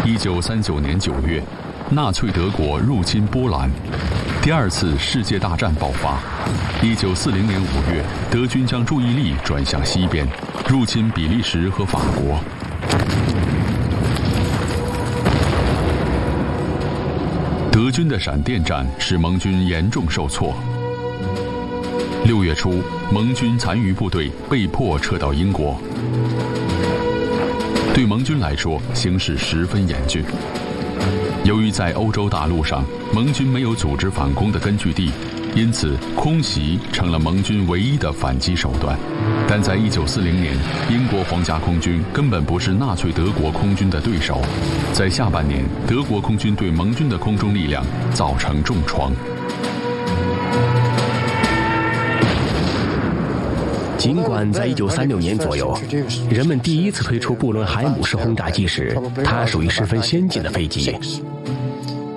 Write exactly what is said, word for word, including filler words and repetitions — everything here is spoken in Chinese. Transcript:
一九三九年九月，纳粹德国入侵波兰，第二次世界大战爆发。一九四零年五月，德军将注意力转向西边，入侵比利时和法国。德军的闪电战使盟军严重受挫。六月初，盟军残余部队被迫撤到英国。对盟军来说，形势十分严峻。由于在欧洲大陆上，盟军没有组织反攻的根据地，因此空袭成了盟军唯一的反击手段。但在一九四零年，英国皇家空军根本不是纳粹德国空军的对手。在下半年，德国空军对盟军的空中力量造成重创。 尽管在一九三六年左右，人们第一次推出布伦海姆式轰炸机时，它属于十分先进的飞机，